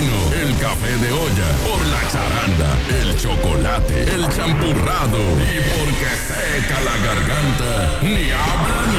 cappuccino, el café de olla, por la charanda, el chocolate, el champurrado y porque seca la garganta, ni habla